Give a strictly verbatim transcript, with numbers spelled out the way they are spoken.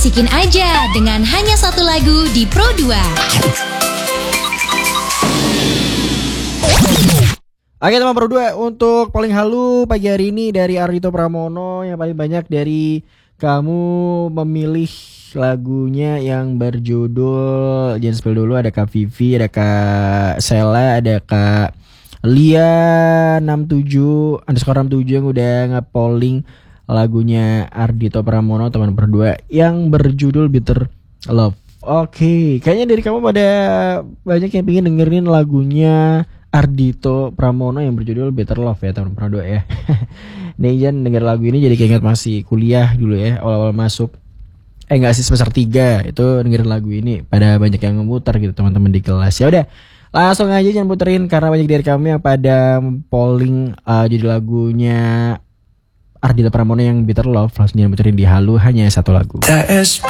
Asikin aja dengan hanya satu lagu di Pro dua. Oke teman Pro dua, untuk paling halu pagi hari ini dari Ardhito Pramono, yang paling banyak dari kamu memilih lagunya yang berjudul, jangan spill dulu, ada Kak Vivi, ada Kak Sela, ada Kak Lia enam tujuh underscore enam tujuh yang udah nge-polling lagunya Ardhito Pramono teman Pro dua yang berjudul Bitter Love. Oke, kayaknya dari kamu pada banyak yang pengen dengerin lagunya Ardhito Pramono yang berjudul Better Love ya teman Pro dua ya. Nih Jan denger lagu ini jadi keinget masih kuliah dulu ya, awal-awal masuk. Eh enggak sih, semester tiga itu dengerin lagu ini, pada banyak yang ngemuter gitu teman-teman di kelas. Ya udah, langsung aja jangan puterin karena banyak dari kami yang pada polling uh, jadi lagunya Ardhito Pramono yang Bitter Love. Langsung jangan puterin di Halu hanya satu lagu. T S P